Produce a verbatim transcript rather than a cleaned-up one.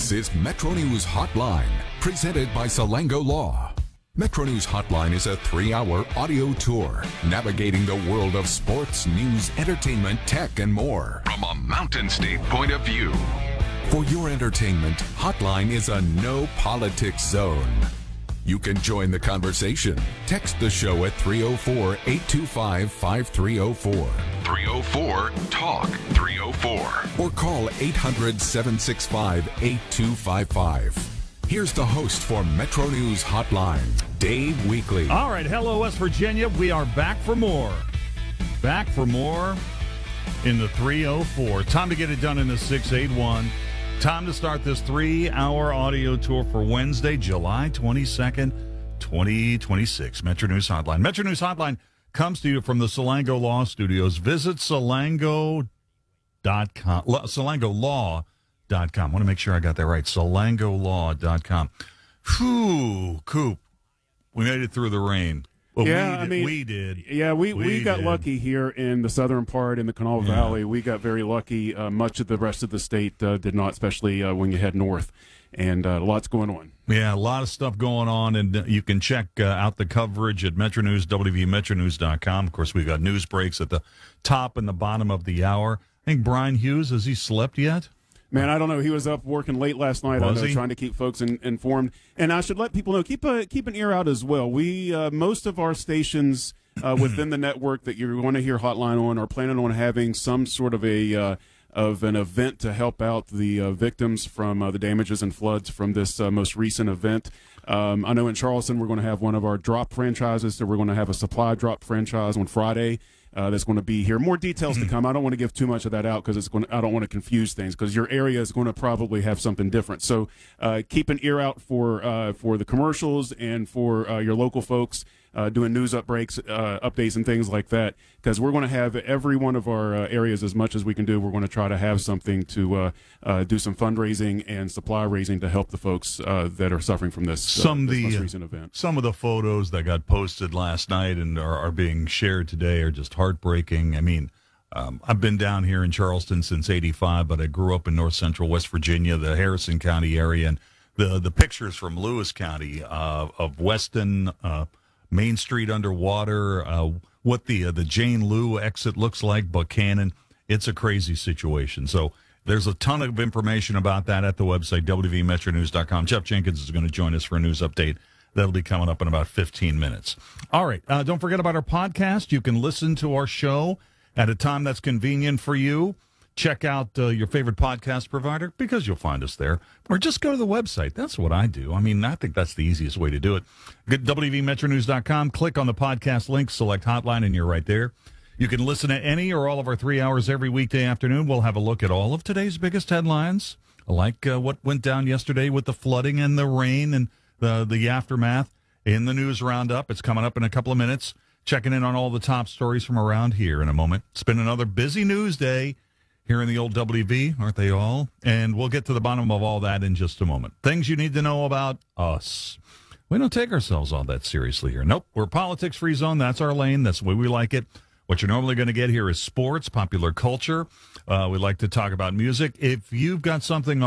This is Metro News Hotline, presented by Salango Law. Metro News Hotline is a three-hour audio tour navigating the world of sports, news, entertainment, tech, and more from a Mountain State point of view. For your entertainment, Hotline is a no-politics zone. You can join the conversation. Text the show at three oh four, eight two five, five three oh four. three oh four, talk three oh four. Or call eight hundred, seven six five, eight two five five. Here's the host for Metro News Hotline, Dave Weekley. All right, hello, West Virginia. We are back for more. Back for more in the three oh four. Time to get it done in the six eighty-one. Time to start this three-hour audio tour for Wednesday, July twenty-second, twenty twenty-six. Metro News Hotline. Metro News Hotline comes to you from the Salango Law Studios. Visit salango dot com, salango law dot com. I want to make sure I got that right. salango law dot com. Whew, Coop, we made it through the rain. Well, yeah, we did, I mean, we did. Yeah, we, we, we got did. lucky here in the southern part, in the Kanawha Yeah. Valley. We got very lucky. Uh, much of the rest of the state uh, did not, especially uh, when you head north. And uh, lots going on. Yeah, a lot of stuff going on, and uh, you can check uh, out the coverage at Metro News, W V metro news dot com. Of course, we've got news breaks at the top and the bottom of the hour. I think Brian Hughes, has he slept yet? Man, I don't know. He was up working late last night. Was I know, he? trying to keep folks in, informed. And I should let people know, keep a keep an ear out as well. We uh, most of our stations uh, within the network that you want to hear Hotline on are planning on having some sort of a uh, of an event to help out the uh, victims from uh, the damages and floods from this uh, most recent event. Um, I know in Charleston we're going to have one of our drop franchises, so we're going to have a supply drop franchise on Friday. Uh, that's going to be here. More details to come. I don't want to give too much of that out because it's going. I don't want to confuse things because your area is going to probably have something different. So uh, keep an ear out for uh, for the commercials and for uh, your local folks uh, doing news upbreaks, uh, updates, and things like that. Because we're going to have every one of our uh, areas as much as we can do. We're going to try to have something to uh, uh, do some fundraising and supply raising to help the folks uh, that are suffering from this, uh, Some this the most recent event. Some of the photos that got posted last night and are, are being shared today are just heartbreaking. I mean, um, I've been down here in Charleston since eighty-five, but I grew up in north central West Virginia, the Harrison County area, and the the pictures from Lewis County uh, of Weston, uh, Main Street underwater, uh, what the uh, the Jane Lou exit looks like, Buchanan. It's a crazy situation. So there's a ton of information about that at the website, W V metro news dot com. Jeff Jenkins is going to join us for a news update. That'll be coming up in about fifteen minutes. All right. Uh, don't forget about our podcast. You can listen to our show at a time that's convenient for you. Check out uh, your favorite podcast provider because you'll find us there. Or just go to the website. That's what I do. I mean, I think that's the easiest way to do it. Go to W V metro news dot com. Click on the podcast link, select Hotline, and you're right there. You can listen to any or all of our three hours every weekday afternoon. We'll have a look at all of today's biggest headlines, like uh, what went down yesterday with the flooding and the rain and the the aftermath in the news roundup. It's coming up in a couple of minutes. Checking in on all the top stories from around here in a moment. It's been another busy news day here in the old W V, aren't they all? And we'll get to the bottom of all that in just a moment. Things you need to know about us. We don't take ourselves all that seriously here. Nope, we're a politics-free zone. That's our lane. That's the way we like it. What you're normally going to get here is sports, popular culture. Uh, we like to talk about music. If you've got something